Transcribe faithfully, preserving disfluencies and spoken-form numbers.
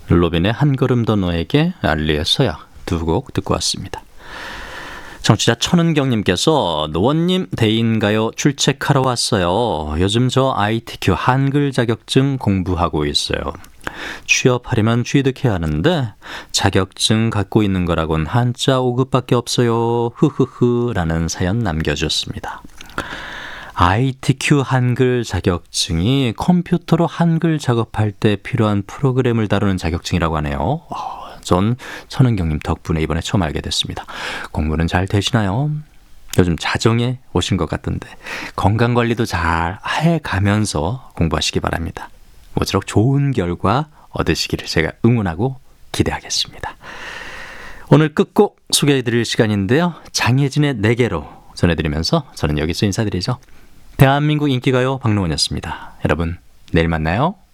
로빈의 한 걸음 더 너에게, 알리의 서약 두 곡 듣고 왔습니다. 청취자 천은경님께서 노원님 대인가요 출첵하러 왔어요. 요즘 저 아이티큐 한글 자격증 공부하고 있어요. 취업하려면 취득해야 하는데 자격증 갖고 있는 거라곤 한자 오 급밖에 없어요. 흐흐흐 라는 사연 남겨주셨습니다. 아이티큐 한글 자격증이 컴퓨터로 한글 작업할 때 필요한 프로그램을 다루는 자격증이라고 하네요. 전 천은경님 덕분에 이번에 처음 알게 됐습니다. 공부는 잘 되시나요? 요즘 자정에 오신 것 같던데 건강관리도 잘 해가면서 공부하시기 바랍니다. 모쪼록 좋은 결과 얻으시기를 제가 응원하고 기대하겠습니다. 오늘 끝곡 소개해드릴 시간인데요. 장혜진의 내게로 전해드리면서 저는 여기서 인사드리죠. 대한민국 인기가요 박노원이었습니다. 여러분 내일 만나요.